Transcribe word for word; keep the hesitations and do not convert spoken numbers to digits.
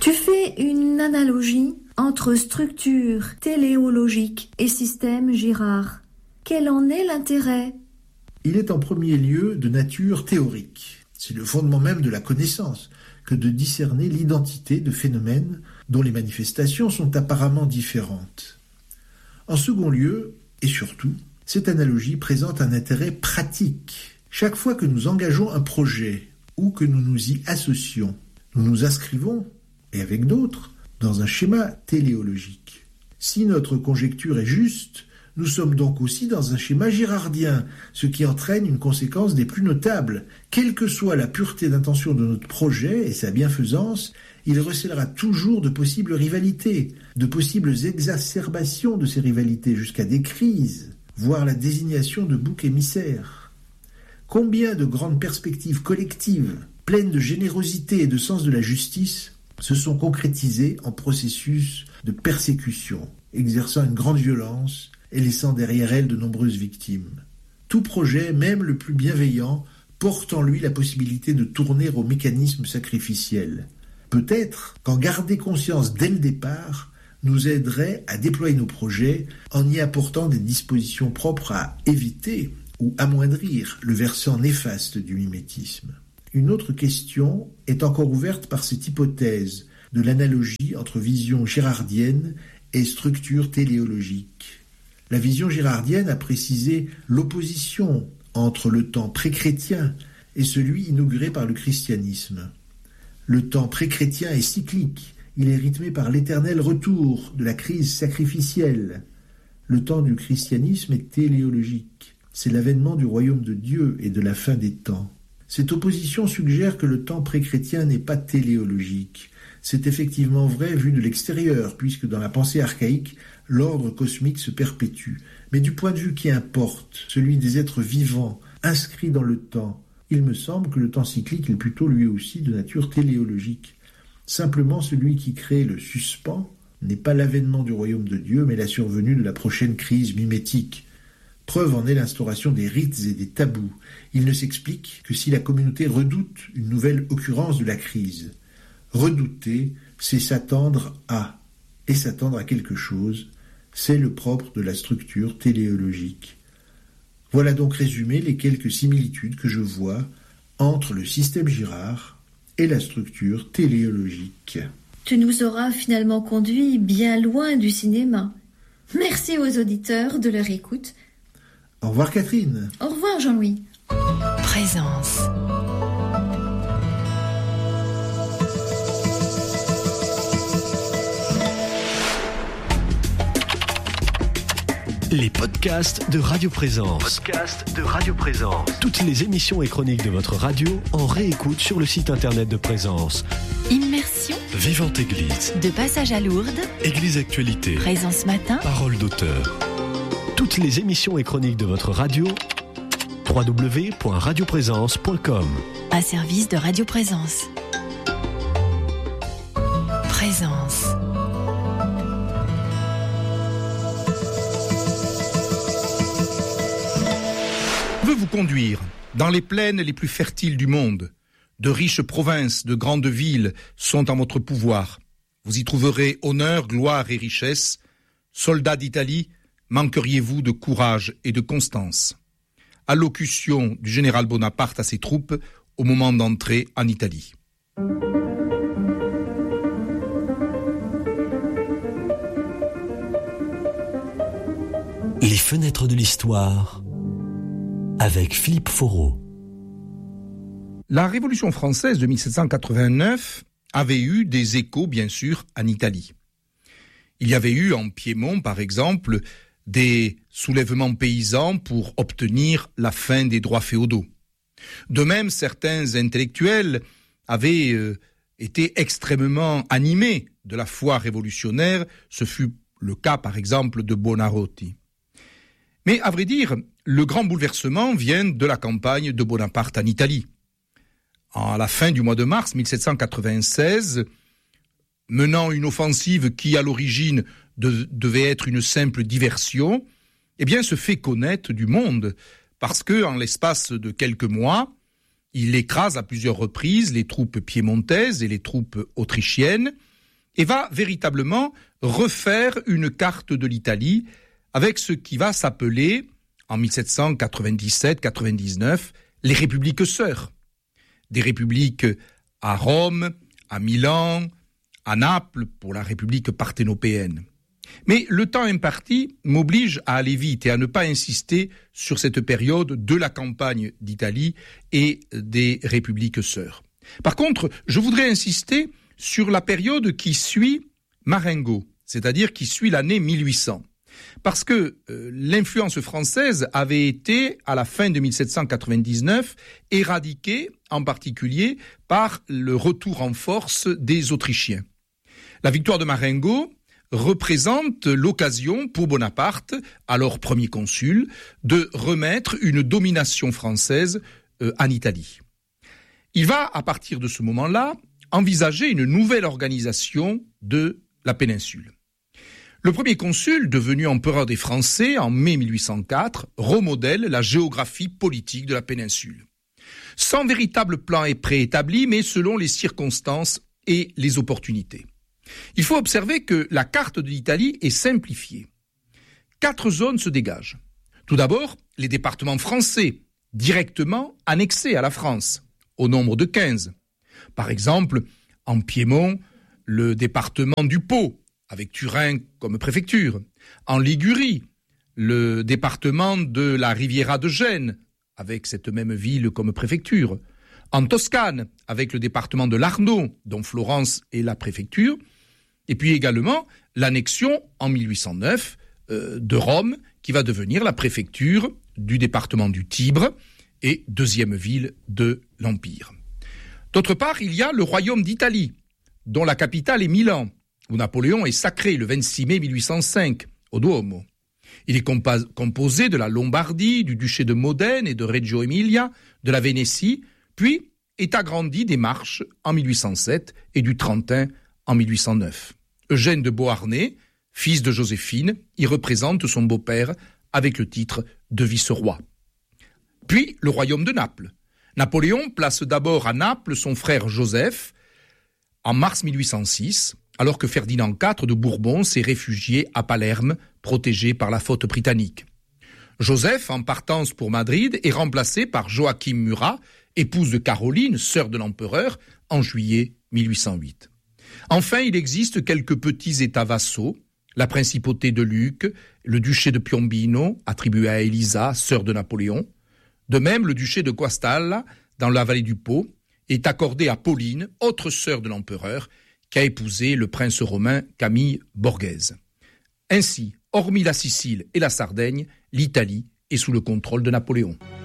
Tu fais une analogie entre structure téléologique et système Girard. Quel en est l'intérêt ? Il est en premier lieu de nature théorique. C'est le fondement même de la connaissance que de discerner l'identité de phénomènes dont les manifestations sont apparemment différentes. En second lieu, et surtout, cette analogie présente un intérêt pratique. Chaque fois que nous engageons un projet ou que nous nous y associons, nous nous inscrivons, et avec d'autres, dans un schéma téléologique. Si notre conjecture est juste, nous sommes donc aussi dans un schéma girardien, ce qui entraîne une conséquence des plus notables. Quelle que soit la pureté d'intention de notre projet et sa bienfaisance, il recèlera toujours de possibles rivalités, de possibles exacerbations de ces rivalités jusqu'à des crises, voire la désignation de boucs émissaires. Combien de grandes perspectives collectives, pleines de générosité et de sens de la justice, se sont concrétisées en processus de persécution, exerçant une grande violence et laissant derrière elle de nombreuses victimes. Tout projet, même le plus bienveillant, porte en lui la possibilité de tourner au mécanisme sacrificiel. Peut-être qu'en garder conscience dès le départ nous aiderait à déployer nos projets en y apportant des dispositions propres à éviter ou amoindrir le versant néfaste du mimétisme. Une autre question est encore ouverte par cette hypothèse de l'analogie entre vision girardienne et structure téléologique. La vision girardienne a précisé l'opposition entre le temps pré-chrétien et celui inauguré par le christianisme. Le temps pré-chrétien est cyclique, il est rythmé par l'éternel retour de la crise sacrificielle. Le temps du christianisme est téléologique, c'est l'avènement du royaume de Dieu et de la fin des temps. Cette opposition suggère que le temps pré-chrétien n'est pas téléologique. C'est effectivement vrai vu de l'extérieur, puisque dans la pensée archaïque, l'ordre cosmique se perpétue. Mais du point de vue qui importe, celui des êtres vivants, inscrits dans le temps, il me semble que le temps cyclique est plutôt lui aussi de nature téléologique. Simplement, celui qui crée le suspens n'est pas l'avènement du royaume de Dieu, mais la survenue de la prochaine crise mimétique. Preuve en est l'instauration des rites et des tabous. Il ne s'explique que si la communauté redoute une nouvelle occurrence de la crise. Redouter, c'est s'attendre à, et s'attendre à quelque chose, c'est le propre de la structure téléologique. Voilà donc résumé les quelques similitudes que je vois entre le système Girard et la structure téléologique. Tu nous auras finalement conduits bien loin du cinéma. Merci aux auditeurs de leur écoute. Au revoir Catherine. Au revoir Jean-Louis. Présence. Les podcasts de Radio Présence. Podcasts de Radio Présence. Toutes les émissions et chroniques de votre radio en réécoute sur le site internet de Présence. Immersion. Vivante Église. De passage à Lourdes. Église Actualité. Présence Matin. Parole d'auteur. Toutes les émissions et chroniques de votre radio. w w w point radio présence point com. Un service de Radio Présence. Présence. Je veux vous conduire dans les plaines les plus fertiles du monde. De riches provinces, de grandes villes sont en votre pouvoir. Vous y trouverez honneur, gloire et richesse. Soldats d'Italie, manqueriez-vous de courage et de constance? Allocution du général Bonaparte à ses troupes au moment d'entrer en Italie. Les fenêtres de l'histoire avec Philippe Foreau. La Révolution française de dix-sept cent quatre-vingt-neuf avait eu des échos, bien sûr, en Italie. Il y avait eu en Piémont, par exemple, des soulèvements paysans pour obtenir la fin des droits féodaux. De même, certains intellectuels avaient euh, été extrêmement animés de la foi révolutionnaire. Ce fut le cas, par exemple, de Buonarroti. Mais à vrai dire, le grand bouleversement vient de la campagne de Bonaparte en Italie. À la fin du mois de mars dix-sept cent quatre-vingt-seize, menant une offensive qui, à l'origine, de, devait être une simple diversion, eh bien, se fait connaître du monde, parce que, en l'espace de quelques mois, il écrase à plusieurs reprises les troupes piémontaises et les troupes autrichiennes, et va véritablement refaire une carte de l'Italie avec ce qui va s'appeler, en mille sept cent quatre-vingt-dix-sept quatre-vingt-dix-neuf, les républiques sœurs. Des républiques à Rome, à Milan, à Naples pour la République parthénopéenne. Mais le temps imparti m'oblige à aller vite et à ne pas insister sur cette période de la campagne d'Italie et des républiques sœurs. Par contre, je voudrais insister sur la période qui suit Marengo, c'est-à-dire qui suit l'année mille huit cents. Parce que euh, l'influence française avait été, à la fin de mille sept cent quatre-vingt-dix-neuf, éradiquée en particulier par le retour en force des Autrichiens. La victoire de Marengo représente l'occasion pour Bonaparte, alors premier consul, de remettre une domination française euh, en Italie. Il va, à partir de ce moment-là, envisager une nouvelle organisation de la péninsule. Le premier consul, devenu empereur des Français en mai mille huit cent quatre, remodèle la géographie politique de la péninsule. Sans véritable plan préétabli, mais selon les circonstances et les opportunités. Il faut observer que la carte de l'Italie est simplifiée. Quatre zones se dégagent. Tout d'abord, les départements français, directement annexés à la France, au nombre de quinze. Par exemple, en Piémont, le département du Pô, avec Turin comme préfecture. En Ligurie, le département de la Riviera de Gênes, avec cette même ville comme préfecture. En Toscane, avec le département de l'Arno, dont Florence est la préfecture. Et puis également l'annexion en mille huit cent neuf euh, de Rome, qui va devenir la préfecture du département du Tibre et deuxième ville de l'Empire. D'autre part, il y a le royaume d'Italie, dont la capitale est Milan, où Napoléon est sacré le vingt-six mai mille huit cent cinq au Duomo. Il est compa- composé de la Lombardie, du duché de Modène et de Reggio Emilia, de la Vénétie, puis est agrandi des Marches en mille huit cent sept et du Trentin en mille huit cent neuf. Eugène de Beauharnais, fils de Joséphine, y représente son beau-père avec le titre de vice-roi. Puis le royaume de Naples. Napoléon place d'abord à Naples son frère Joseph en mars mille huit cent six, alors que Ferdinand quatre de Bourbon s'est réfugié à Palerme, protégé par la flotte britannique. Joseph, en partance pour Madrid, est remplacé par Joachim Murat, épouse de Caroline, sœur de l'empereur, en juillet mille huit cent huit. Enfin, il existe quelques petits États vassaux, la principauté de Lucques, le duché de Piombino, attribué à Elisa, sœur de Napoléon. De même, le duché de Guastalla, dans la vallée du Pô, est accordé à Pauline, autre sœur de l'empereur, qui a épousé le prince romain Camille Borghese. Ainsi, hormis la Sicile et la Sardaigne, l'Italie est sous le contrôle de Napoléon.